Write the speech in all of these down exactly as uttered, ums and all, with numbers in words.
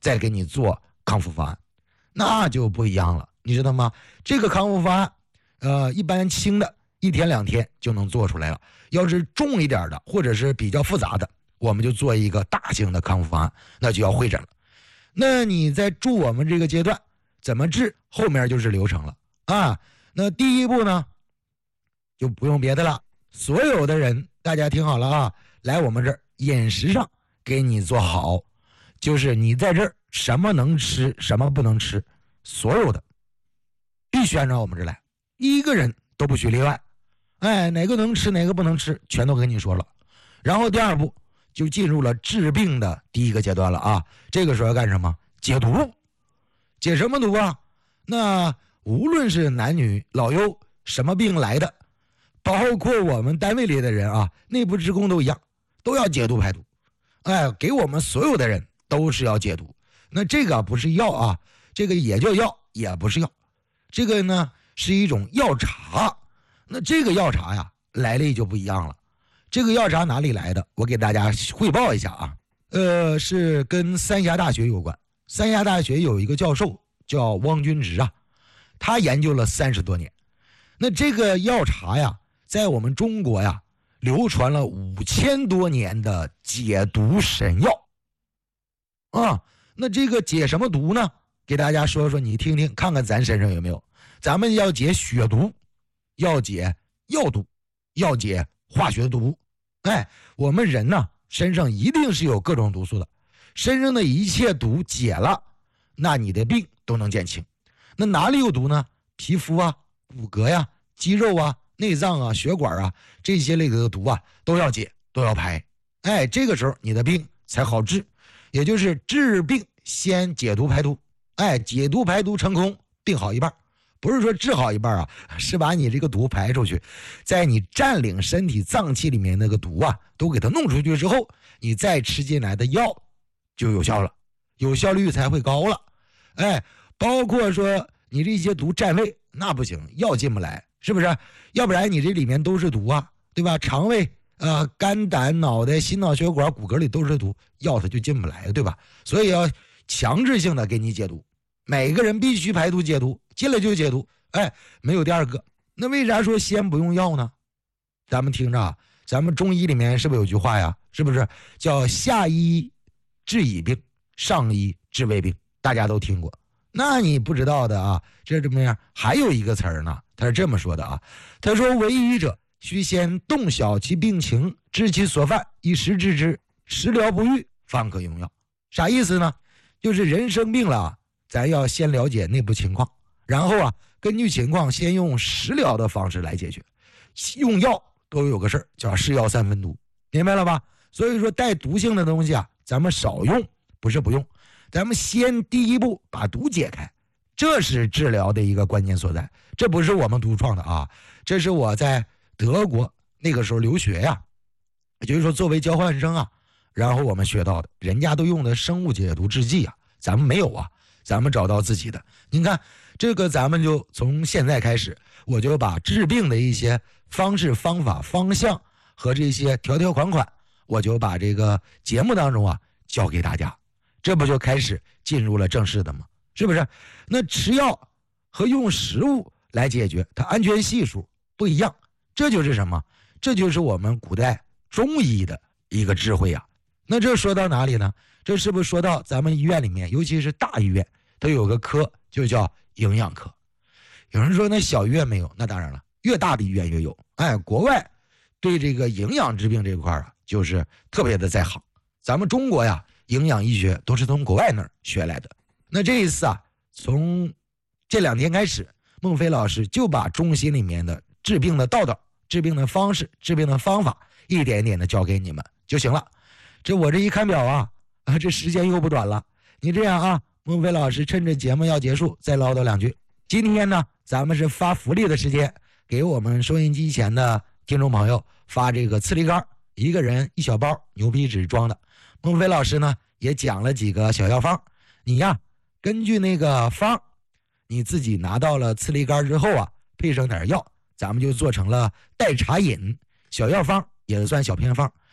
再给你做康复方案，那就不一样了，你知道吗？这个康复方案，呃，一般轻的一天两天就能做出来了，要是重一点的或者是比较复杂的，我们就做一个大型的康复方案，那就要会诊了。那你在住我们这个阶段怎么治，后面就是流程了啊。那第一步呢，就不用别的了，所有的人大家听好了啊，来我们这儿饮食上给你做好，就是你在这儿什么能吃什么不能吃，所有的必须按照我们这儿来，一个人都不许例外。哎，哪个能吃哪个不能吃全都跟你说了。然后第二步就进入了治病的第一个阶段了啊。这个时候要干什么？解毒。解什么毒啊？那无论是男女老幼什么病来的，包括我们单位里的人啊，内部职工都一样，都要解毒排毒。哎，给我们所有的人都是要解毒。那这个不是药啊，这个也叫药，也不是药，这个呢是一种药茶。那这个药茶呀来历就不一样了。这个药茶哪里来的？我给大家汇报一下啊。呃，是跟三峡大学有关。三峡大学有一个教授叫汪君直啊，他研究了三十多年。那这个药茶呀，在我们中国呀流传了五千多年的解毒神药啊。那这个解什么毒呢？给大家说说，你听听看看咱身上有没有。咱们要解血毒，要解药毒，要解化学毒。哎，我们人呢身上一定是有各种毒素的，身上的一切毒解了，那你的病都能减轻。那哪里有毒呢？皮肤啊、骨骼呀、肌肉啊、内脏啊、血管啊，这些类的毒啊都要解，都要排。哎，这个时候你的病才好治，也就是治病先解毒排毒。哎，解毒排毒成功，病好一半。不是说治好一半啊，是把你这个毒排出去，在你占领身体脏器里面那个毒啊都给它弄出去之后，你再吃进来的药就有效了，有效率才会高了。哎，包括说你这些毒占位，那不行，药进不来，是不是？要不然你这里面都是毒啊，对吧？肠胃呃肝胆脑袋心脑血管骨骼里都是毒，药它就进不来，对吧？所以要强制性的给你解毒，每个人必须排毒解毒，进来就解毒。哎，没有第二个。那为啥说先不用药呢？咱们听着啊，咱们中医里面是不是有句话呀？是不是叫下医治已病，上医治未病？大家都听过。那你不知道的啊，这怎么样？还有一个词儿呢，他是这么说的啊，他说为医者须先洞晓其病情，知其所犯，以时治之，时疗不愈，方可用药。啥意思呢？就是人生病了，咱要先了解内部情况，然后啊根据情况先用食疗的方式来解决。用药都有个事儿叫是药三分毒，明白了吧？所以说带毒性的东西啊咱们少用，不是不用，咱们先第一步把毒解开，这是治疗的一个关键所在。这不是我们独创的啊，这是我在德国那个时候留学呀、啊，也就是说作为交换生啊，然后我们学到的，人家都用的生物解毒制剂啊，咱们没有啊，咱们找到自己的。您看这个，咱们就从现在开始，我就把治病的一些方式方法方向和这些条条款款，我就把这个节目当中啊教给大家，这不就开始进入了正式的吗？是不是？那吃药和用食物来解决，它安全系数不一样，这就是什么？这就是我们古代中医的一个智慧啊。那这说到哪里呢？这是不是说到咱们医院里面，尤其是大医院，它有个科就叫营养科。有人说那小医院没有，那当然了，越大的医院越有。哎，国外对这个营养治病这块啊，就是特别的在行。咱们中国呀，营养医学都是从国外那儿学来的。那这一次啊，从这两天开始，孟非老师就把中心里面的治病的道道、治病的方式、治病的方法，一点一点的教给你们就行了。这我这一看表啊，啊，这时间又不短了。你这样啊，孟非老师趁着节目要结束，再唠叨两句。今天呢，咱们是发福利的时间，给我们收音机前的听众朋友发这个刺梨干，一个人一小包，牛皮纸装的。孟非老师呢也讲了几个小药方，你呀根据那个方，你自己拿到了刺梨干之后啊，配上点药，咱们就做成了代茶饮小药方，也算小偏方。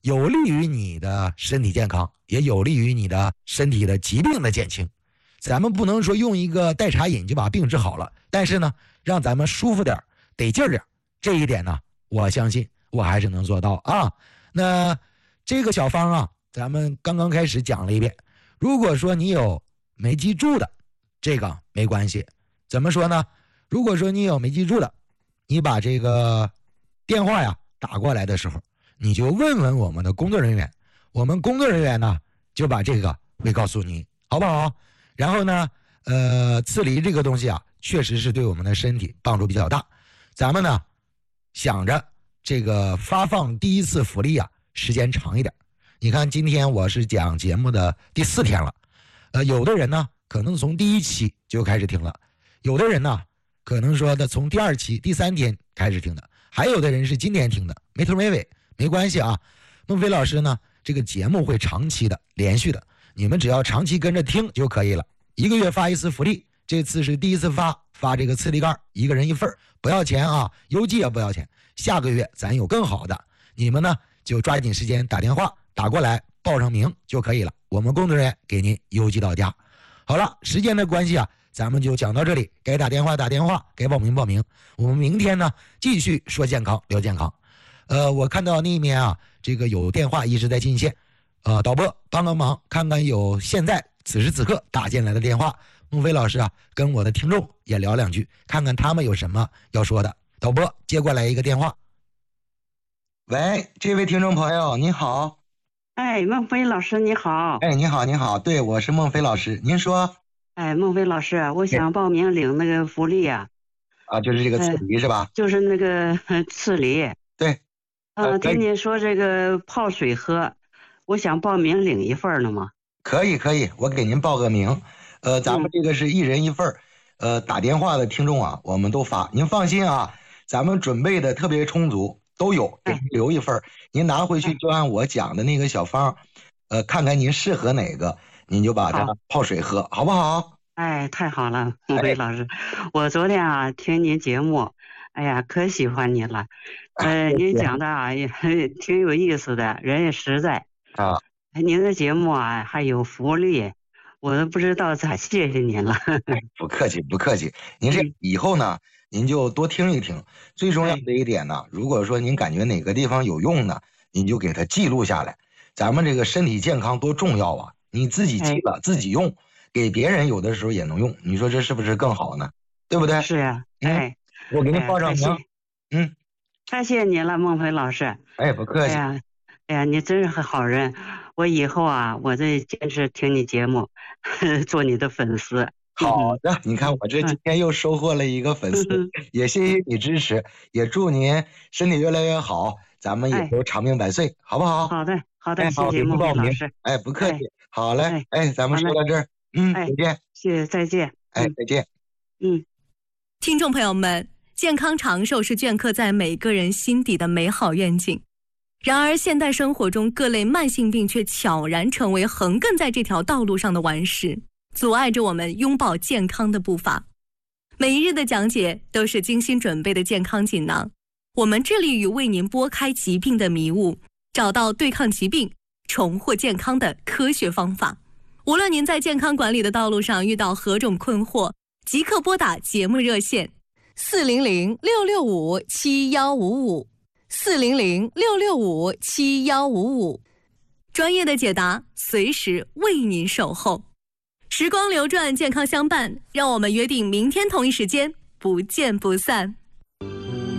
有利于你的身体健康，也有利于你的身体的疾病的减轻。咱们不能说用一个代茶饮就把病治好了，但是呢，让咱们舒服点，得劲儿点，这一点呢，我相信我还是能做到啊。那这个小方啊，咱们刚刚开始讲了一遍，如果说你有没记住的，这个没关系。怎么说呢？如果说你有没记住的，你把这个电话呀打过来的时候，你就问问我们的工作人员，我们工作人员呢就把这个会告诉你，好不好？然后呢，呃，刺梨这个东西啊，确实是对我们的身体帮助比较大。咱们呢想着这个发放第一次福利啊，时间长一点。你看今天我是讲节目的第四天了，呃，有的人呢可能从第一期就开始听了，有的人呢可能说的从第二期、第三天开始听的，还有的人是今天听的，没头没尾，没关系啊。孟非老师呢，这个节目会长期的、连续的，你们只要长期跟着听就可以了。一个月发一次福利，这次是第一次发，发这个刺梨干，一个人一份，不要钱啊，邮寄也不要钱。下个月咱有更好的，你们呢就抓紧时间打电话打过来，报上名就可以了，我们工作人员给您邮寄到家。好了，时间的关系啊，咱们就讲到这里，该打电话打电话，该报名报名。我们明天呢继续说健康，聊健康。呃，我看到那面啊，这个有电话一直在进线，呃，导播帮个忙，看看有现在此时此刻打进来的电话。孟非老师啊，跟我的听众也聊两句，看看他们有什么要说的。导播接过来一个电话。喂，这位听众朋友你好。 哎，孟非老师你好。 哎，你好你好，对，我是孟非老师，您说。 哎，孟非老师，我想报名领那个福利啊。 啊，就是这个刺梨、哎、是吧？ 就是那个刺梨。 对。 呃，听您说这个泡水喝，我想报名领一份呢吗？ 可以可以，我给您报个名。呃，咱们这个是一人一份、嗯、呃，打电话的听众啊，我们都发，您放心啊，咱们准备的特别充足，都有，给您留一份、哎、您拿回去就按我讲的那个小方，呃，看看您适合哪个，您就把它泡水喝，好不好？ 哎，太好了，孟非老师、哎，我昨天啊听您节目，哎呀，可喜欢您了，呃，您讲的啊也挺有意思的，人也实在啊。 您的节目啊还有福利，我都不知道咋谢谢您了。 哎，不客气不客气，您这以后呢、嗯、您就多听一听，最重要的一点呢、哎、如果说您感觉哪个地方有用呢，您就给它记录下来。咱们这个身体健康多重要啊，你自己记了、哎、自己用，给别人有的时候也能用，你说这是不是更好呢？对不对？ 是啊。哎、 嗯、我给您报上名、哎、嗯， 太谢谢您了，孟非老师。 哎，不客气。 哎呀哎呀，你真是个好人，我以后啊我再坚持听你节目，做你的粉丝。 好的、嗯、你看我这今天又收获了一个粉丝、嗯、也谢谢你支持，也祝您身体越来越好，咱们也都长命百岁、哎、好不好？ 好的好的、 哎、 谢谢孟非老师。 哎，不客气。哎好嘞。哎, 哎咱们说到这儿。嗯， 哎， 再见。 谢谢，再见。 哎，再见。 嗯， 听众朋友们，健康长寿是镌刻在每个人心底的美好愿景。然而，现代生活中各类慢性病却悄然成为横亘在这条道路上的顽石，阻碍着我们拥抱健康的步伐。每一日的讲解都是精心准备的健康锦囊，我们致力于为您拨开疾病的迷雾，找到对抗疾病、重获健康的科学方法。无论您在健康管理的道路上遇到何种困惑，即刻拨打节目热线四零零六六五七幺五五四零零六六五七幺五五，专业的解答随时为您守候。时光流转，健康相伴，让我们约定明天同一时间不见不散。